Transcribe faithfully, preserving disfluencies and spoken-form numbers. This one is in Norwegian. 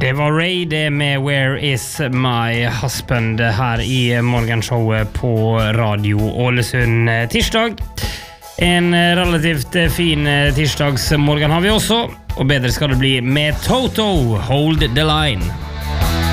Det var Ray det med Where is my husband her i morgenshowet på Radio Ålesund tirsdag. En relativt fin tirsdagsmorgen har vi også, og bedre skal det bli med Toto, Hold the Line.